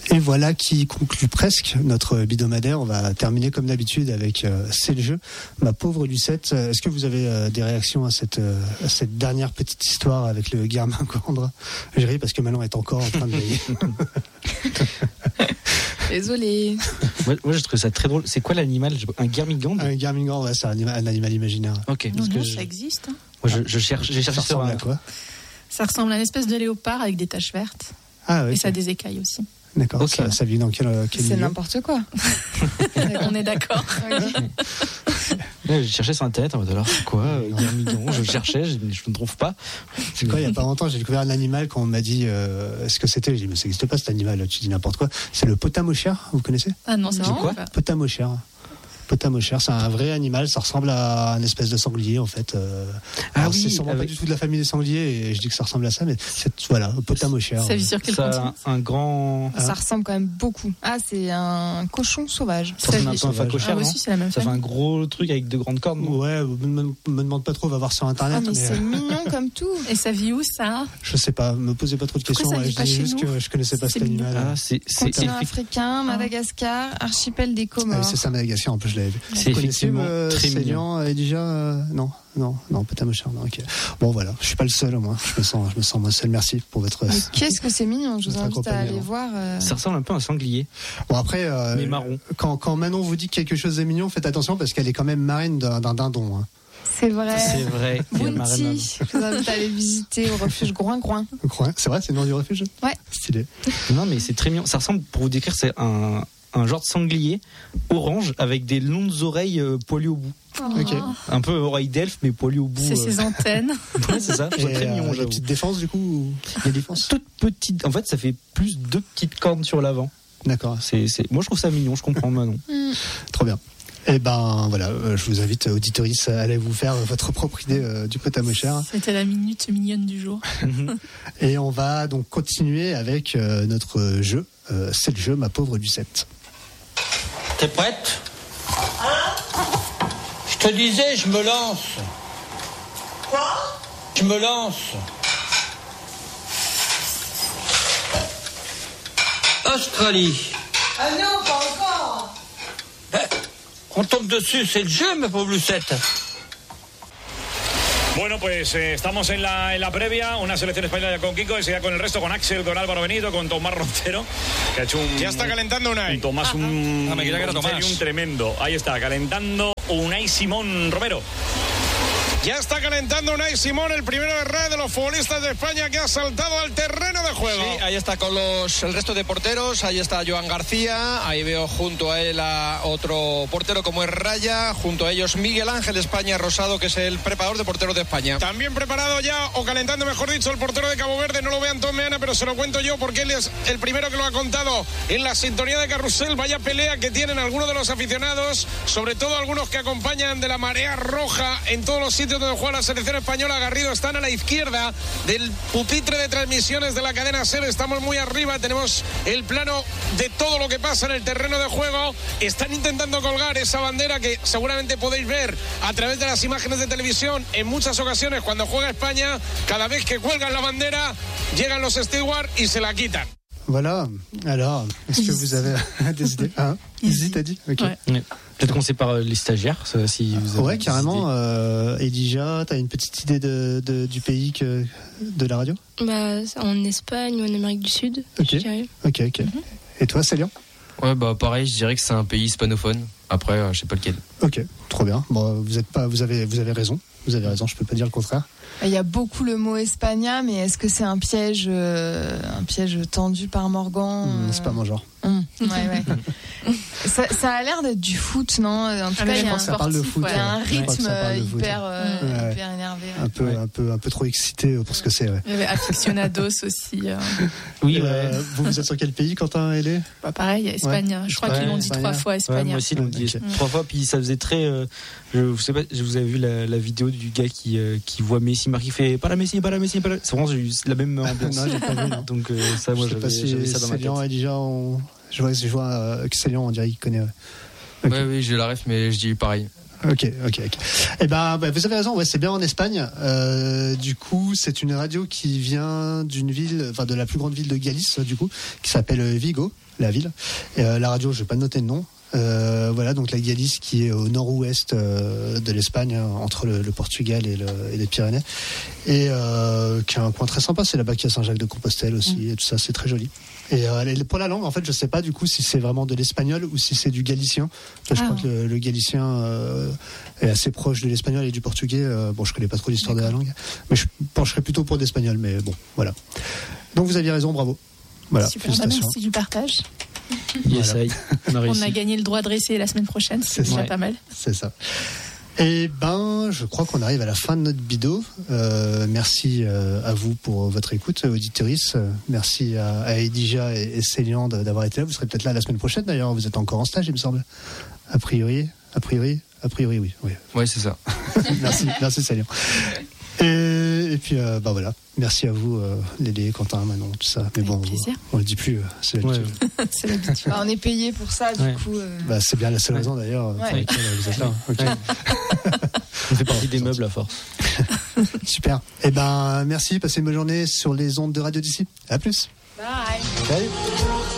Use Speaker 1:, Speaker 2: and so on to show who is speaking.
Speaker 1: Et voilà qui conclut presque notre hebdomadaire. On va terminer comme d'habitude avec C'est le jeu. Ma pauvre Lucette, est-ce que vous avez des réactions à cette dernière petite histoire avec le Guermingoindre? Je ris parce que Manon est encore en train de veiller.
Speaker 2: Désolée.
Speaker 3: Moi, je trouve ça très drôle. C'est quoi l'animal? Un Guermingoindre?
Speaker 1: Un Guermingoindre, ouais, c'est un animal imaginaire.
Speaker 3: Ok.
Speaker 2: Parce que ça existe. Hein.
Speaker 3: Moi, j'ai cherché
Speaker 1: ça ressemble à quoi?
Speaker 2: Ça ressemble à une espèce de léopard avec des taches vertes.
Speaker 1: Ah, ouais,
Speaker 2: et ça a des écailles aussi.
Speaker 1: D'accord, okay. Ça vit dans quel
Speaker 4: c'est
Speaker 1: milieu?
Speaker 4: n'importe quoi.
Speaker 2: On est d'accord.
Speaker 3: J'ai cherché sur internet, alors c'est quoi Guermingon? Je cherchais, je ne trouve pas.
Speaker 1: C'est quoi, il n'y a pas longtemps, j'ai découvert un animal quand on m'a dit ce que c'était. J'ai dit, mais ça n'existe pas cet animal, tu dis n'importe quoi. C'est le potamochère, vous connaissez?
Speaker 2: Ah non, c'est
Speaker 3: quoi?
Speaker 1: Potamochère. Potamochère, c'est un vrai animal, ça ressemble à une espèce de sanglier en fait.
Speaker 3: Ah oui,
Speaker 1: c'est sûrement pas du tout de la famille des sangliers et je dis que ça ressemble à ça, mais c'est voilà, potamochère.
Speaker 2: Ça vit sur quel continent?
Speaker 3: Un grand.
Speaker 4: Ça ressemble quand même beaucoup. Ah, c'est un cochon sauvage.
Speaker 3: Ça ressemble un peu à un phacochère,
Speaker 2: aussi, c'est la même
Speaker 3: ça fait un gros truc avec de grandes cornes.
Speaker 1: Ouais, me demande pas trop, va voir sur internet.
Speaker 4: Ah, mais c'est mignon comme tout.
Speaker 2: Et ça vit où ça?
Speaker 1: Je sais pas, me posez pas trop de questions.
Speaker 2: Je
Speaker 1: dis juste que je connaissais pas cet animal.
Speaker 3: Ah, c'est
Speaker 4: continent africain, Madagascar, archipel des Comores.
Speaker 1: Ah, c'est ça, Madagascar, en plus je l'avais vu.
Speaker 3: C'est effectivement très
Speaker 1: mignon. Et déjà, non, potamochère, non, ok. Bon, voilà, je suis pas le seul, au moins. Je me sens moi seul. Merci pour votre.
Speaker 4: Mais qu'est-ce que c'est mignon, je vous invite à aller voir.
Speaker 3: Ça ressemble un peu à un sanglier.
Speaker 1: Bon, après,
Speaker 3: mais marron.
Speaker 1: Quand Manon vous dit que quelque chose est mignon, faites attention parce qu'elle est quand même marraine d'un dindon. Hein.
Speaker 4: C'est vrai.
Speaker 3: C'est vrai.
Speaker 4: Bounty, je vous invite à aller visiter au refuge Groin-Groin.
Speaker 1: C'est vrai, c'est le nom du refuge?
Speaker 4: Ouais.
Speaker 1: Stylé.
Speaker 3: Non, mais c'est très mignon. Ça ressemble, pour vous décrire, c'est un genre de sanglier orange avec des longues oreilles poilues au bout.
Speaker 1: Okay.
Speaker 3: Un peu oreille d'elfe mais poilues au bout.
Speaker 2: C'est ses antennes.
Speaker 3: Ouais, c'est ça. C'est très mignon.
Speaker 1: La petite défense du coup.
Speaker 3: Il y a des défenses toutes petites. En fait, ça fait plus 2 petites cornes sur l'avant.
Speaker 1: D'accord.
Speaker 3: Moi, je trouve ça mignon. Je comprends Manon.
Speaker 1: Trop bien. Et ben voilà, je vous invite, auditoris, à aller vous faire votre propre idée du potamochère.
Speaker 2: C'était la minute mignonne du jour.
Speaker 1: Et on va donc continuer avec notre jeu. C'est le jeu, ma pauvre Lucette.
Speaker 5: T'es prête? Je te disais, je me lance. Quoi? Je me lance. Australie.
Speaker 6: Ah non, pas encore.
Speaker 5: On tombe dessus, c'est le jeu, ma pauvre Lucette.
Speaker 7: Bueno, pues estamos en la previa, una selección española ya con Kiko, enseguida con el resto, con Axel, con Álvaro Benito, con Tomás Roncero, que ha hecho un...
Speaker 8: Ya está calentando Unai.
Speaker 7: Un Tomás, un tremendo. Ahí está, calentando Unai Simón Romero.
Speaker 8: Ya está calentando Unai Simón, el primero de red de los futbolistas de España que ha saltado al terreno de juego.
Speaker 9: Sí, ahí está con el resto de porteros, ahí está Joan García, ahí veo junto a él a otro portero como es Raya, junto a ellos Miguel Ángel España Rosado, que es el preparador de porteros de España.
Speaker 8: También preparado ya, o calentando mejor dicho, el portero de Cabo Verde, no lo ve Antón Meana, pero se lo cuento yo porque él es el primero que lo ha contado en la sintonía de Carrusel. Vaya pelea que tienen algunos de los aficionados, sobre todo algunos que acompañan de la marea roja en todos los sitios donde juega la selección española. Garrido están a la izquierda del pupitre de transmisiones de la cadena SER. Estamos muy arriba, tenemos el plano de todo lo que pasa en el terreno de juego. Están intentando colgar esa bandera que seguramente podéis ver a través de las imágenes de televisión en muchas ocasiones cuando juega España. Cada vez que cuelgan la bandera llegan los stewards y se la quitan.
Speaker 1: Voilà. Alors, est-ce que vous avez des idées? Easy, t'as dit? Ok.
Speaker 3: Ouais. Peut-être qu'on sait par les stagiaires, si vous avez.
Speaker 1: Ouais, carrément. Edija, t'as une petite idée du pays de la radio?
Speaker 10: En Espagne ou en Amérique du Sud.
Speaker 1: Ok. Ok. Et toi, Célian?
Speaker 11: Ouais, pareil, je dirais que c'est un pays hispanophone. Après, je sais pas lequel.
Speaker 1: Ok, trop bien. Bon, vous avez raison. Vous avez raison, je peux pas dire le contraire.
Speaker 4: Il y a beaucoup le mot Espagna, mais est-ce que c'est un piège tendu par Morgan?
Speaker 1: C'est pas mon genre.
Speaker 4: Ouais. ça a l'air d'être du foot, non? En tout cas, il y a
Speaker 1: ça parle de foot.
Speaker 4: Il y a un rythme hyper énervé.
Speaker 1: Un peu trop excité pour ce que c'est. Ouais.
Speaker 2: Il y avait aficionados aussi.
Speaker 1: Oui. Vous êtes sur quel pays, Quentin et Hélé?
Speaker 2: Pareil, Espagne. Ouais. Je crois qu'ils l'ont dit 3 fois, Espagne.
Speaker 3: Moi aussi, ils l'ont dit 3 fois. Puis ça faisait très. Je sais pas, vous avez vu la vidéo du gars qui voit Messi marquer, qui fait pas la Messi. C'est vraiment la même ambiance.
Speaker 1: Non, j'ai pas vu. Non.
Speaker 3: Donc ça, moi, j'avais ça dans ma tête.
Speaker 1: Célian et déjà, je vois que Célian, on dirait qu'il connaît.
Speaker 11: Okay. Oui, j'ai la ref, mais je dis pareil.
Speaker 1: Ok. Eh ben, vous avez raison. Ouais, c'est bien en Espagne. Du coup, c'est une radio qui vient d'une ville, enfin de la plus grande ville de Galice, du coup, qui s'appelle Vigo, la ville. Et, la radio, je vais pas noter le nom. Voilà, donc la Galice qui est au nord-ouest de l'Espagne, entre le Portugal et les Pyrénées, et qui a un coin très sympa. C'est là-bas qu'il y a Saint-Jacques-de-Compostelle aussi, et tout ça, c'est très joli. Et pour la langue, en fait, je sais pas du coup si c'est vraiment de l'espagnol ou si c'est du galicien. Je crois que le galicien est assez proche de l'espagnol et du portugais. Bon, je connais pas trop l'histoire de la langue, mais je pencherais plutôt pour l'espagnol. Mais bon, voilà. Donc vous aviez raison, bravo. Voilà,
Speaker 2: super,
Speaker 1: félicitations.
Speaker 2: merci du partage.
Speaker 3: Yes,
Speaker 2: On a gagné le droit de réessayer la semaine prochaine, c'est déjà pas mal.
Speaker 1: C'est ça. Et je crois qu'on arrive à la fin de notre bido. Merci à vous pour votre écoute, auditeuristes. Merci à Edija et Célian d'avoir été là. Vous serez peut-être là la semaine prochaine d'ailleurs. Vous êtes encore en stage, il me semble. A priori, oui.
Speaker 11: Ouais, c'est ça.
Speaker 1: merci Célian. Et puis voilà, merci à vous Lélie, Quentin, Manon, tout ça. Mais bon, on le dit plus, c'est l'habitude.
Speaker 2: C'est l'habitude.
Speaker 4: On est payé pour ça, du coup.
Speaker 1: C'est bien la seule raison d'ailleurs pour laquelle vous êtes là. Okay.
Speaker 3: On fait partie des meubles à force.
Speaker 1: Super. Merci, passez une bonne journée sur les ondes de Radio d'ici. À plus.
Speaker 4: Bye.
Speaker 1: Salut.